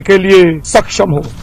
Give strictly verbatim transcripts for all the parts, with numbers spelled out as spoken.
के लिए सक्षम हो।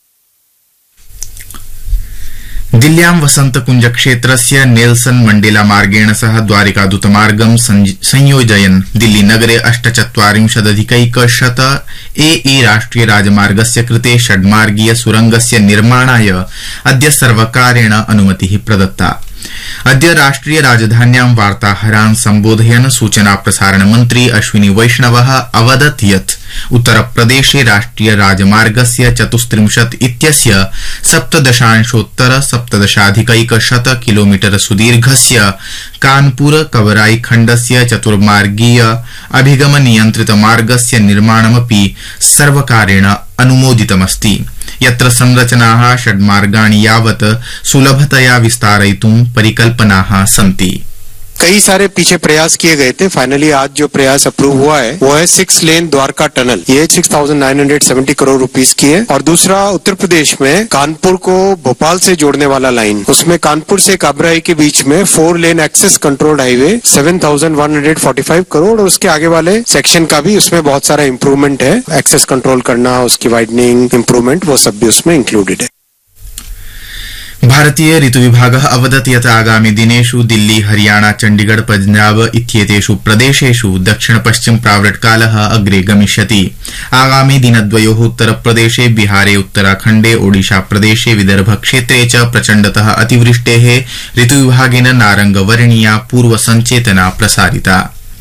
दिल्ल्यां वसन्तकुञ्ज क्षेत्रस्य नेल्सन मण्डेला मार्गेण सह द्वारिकादूतमार्गं संयोजयन् दिल्लीनगरे अष्टचत्वारिंशदधिकैकशत ए ए राष्ट्रिय राजमार्गस्य कृते षड्मार्गीय सुरंगस्य निर्माणाय अद्य सर्वकारेण अनुमतिः प्रदत्ता। अद्य राष्ट्रिय राजधान्यां वार्ताहरान् सम्बोधयन् सूचना प्रसारण मन्त्री अश्विनी वैष्णवः अवदत् यत् उत्तरप्रदेशे राष्ट्रिय राजमार्गस्य चतुस्त्रिंशत् इत्यस्य सप्तदशांशोत्तर सप्तदशाधिकैकशत किलोमीटर सुदीर्घस्य कानपुर कवराई खण्डस्य चतुर्मार्गीय अभिगम नियन्त्रित मार्गस्य निर्माणमपि सर्वकारेण अनुमोदितमस्ति, यत्र संरचनाः षड्मार्गाणि यावत् सुलभतया विस्तारयितुं परिकल्पनाः सन्ति। कई सारे पीछे प्रयास किए गए थे। फाइनली आज जो प्रयास अप्रूव हुआ है वो है सिक्स लेन द्वारका टनल। ये six thousand nine hundred seventy crore rupees की है। और दूसरा उत्तर प्रदेश में कानपुर को भोपाल से जोड़ने वाला लाइन, उसमें कानपुर से काबराई के बीच में four lane access controlled highway seven thousand one hundred forty five crore और उसके आगे वाले सेक्शन का भी उसमें बहुत सारा इम्प्रूवमेंट है। एक्सेस कंट्रोल करना, उसकी वाइडनिंग, इम्प्रूवमेंट, वो सब भी उसमें इंक्लूडेड है। भारतीय ऋतु विभागः अवदत् यत् आगामि दिनेषु दिल्ली, हरियाणा, चण्डीगढ़, पंजाब इत्येतेषु प्रदेशेषु दक्षिण पश्चिम प्रावृट्कालः अग्रे गमिष्यति। आगामि दिनद्वयोः उत्तरप्रदेशे, बिहारे, उत्तराखण्डे, ओडिशा प्रदेशे, विदर्भ क्षेत्रे च प्रचण्डतः अतिवृष्टेः ऋतुविभागेन नारंगवर्णीया पूर्वसञ्चेतना प्रसारिता।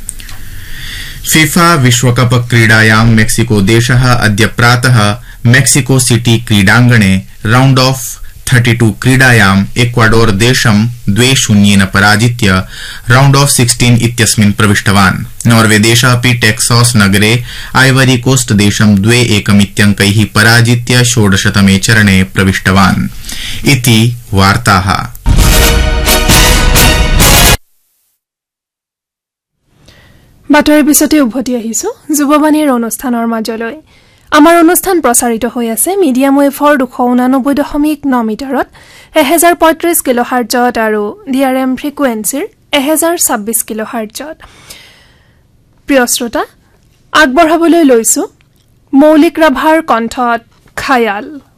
फीफा विश्वकप क्रीडायां मेक्सिको देशः अद्य प्रातः मेक्सिको सिटी क्रीडाङ्गणे राउण्ड ऑफ थर्टी टू क्रीडायाम् इक्वाडोर देशं द्वे शून्येन पराजित्य राउण्ड ऑफ सिक्सटीन इत्यस्मिन् प्रविष्टवान्। नॉर्वे देशः अपि टेक्सास नगरे आइवरी कोस्ट देशं द्वे एकमित्यङ्कैः पराजित्य षोडशतमे चरणे प्रविष्टवान्। इति वार्ताः। বাতৰিৰ পিছতে উভতি আহিছো যুৱবাণীৰ অনুষ্ঠানৰ মাজলৈ। আমাৰ অনুষ্ঠান প্ৰচাৰিত হৈ আছে মিডিয়াম ৱেভৰ দুশ ঊনানব্বৈ দশমিক ন মিটাৰত এহেজাৰ পঁয়ত্ৰিশ কিলোহাৰ্টজত আৰু ডি আৰ এম ফ্ৰিকুৱেঞ্চিৰ এহেজাৰ ছাব্বিছ কিলোহাৰ্টজত। প্ৰিয় শ্ৰোতা, আগবঢ়াবলৈ লৈছো মৌলিক ৰাভাৰ কণ্ঠত খায়াল।